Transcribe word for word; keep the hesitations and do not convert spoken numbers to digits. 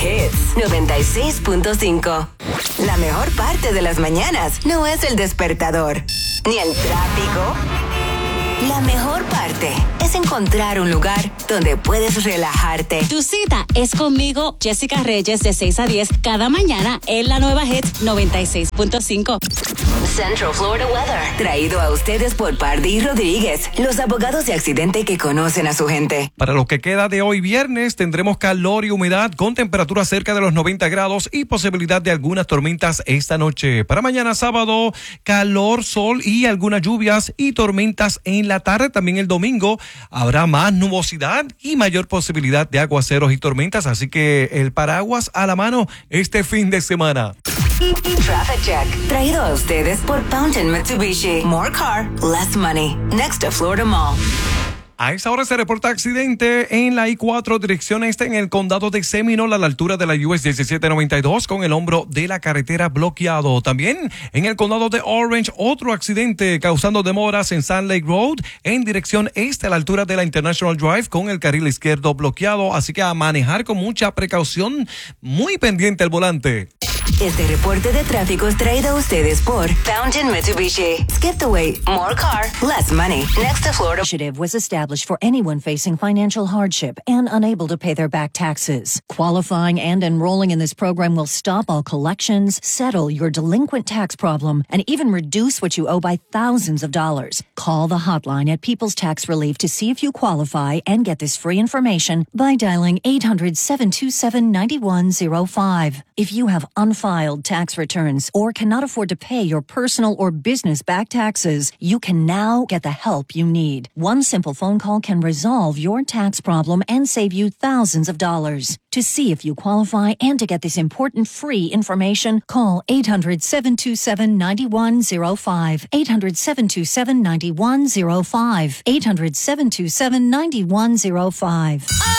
Hits noventa y seis punto cinco. La mejor parte de las mañanas no es el despertador, ni el tráfico. La mejor parte es encontrar un lugar donde puedes relajarte. Tu cita es conmigo, Jessica Reyes, de seis a diez cada mañana en la nueva Hits noventa y seis punto cinco. Central Florida Weather, traído a ustedes por Pardí Rodríguez, los abogados de accidente que conocen a su gente. Para lo que queda de hoy viernes, tendremos calor y humedad con temperatura cerca de los noventa grados y posibilidad de algunas tormentas esta noche. Para mañana sábado, calor, sol y algunas lluvias y tormentas en la tarde. También el domingo habrá más nubosidad y mayor posibilidad de aguaceros y tormentas, así que el paraguas a la mano este fin de semana. Traffic Check, traído a ustedes por Fountain Mitsubishi. More car, less money. Next to Florida Mall. A esa hora se reporta accidente en la I cuatro, dirección este en el condado de Seminole, a la altura de la U S diecisiete noventa y dos, con el hombro de la carretera bloqueado. También en el condado de Orange, otro accidente causando demoras en Sand Lake Road, en dirección este, a la altura de la International Drive, con el carril izquierdo bloqueado. Así que a manejar con mucha precaución, muy pendiente el volante. Este reporte de tráfico es traído a ustedes por Fountain Mitsubishi. Skip the wait. More car, less money. Next to Florida. Initiative was established for anyone facing financial hardship and unable to pay their back taxes. Qualifying and enrolling in this program will stop all collections, settle your delinquent tax problem, and even reduce what you owe by thousands of dollars. Call the hotline at People's Tax Relief to see if you qualify and get this free information by dialing eight hundred, seven two seven, nine one zero five. If you have unfiled tax returns or cannot afford to pay your personal or business back taxes, you can now get the help you need. One simple phone call can resolve your tax problem and save you thousands of dollars. To see if you qualify and to get this important free information, call eight hundred, seven two seven, nine one zero five. eight hundred, seven two seven, nine one zero five. eight hundred, seven two seven, nine one zero five.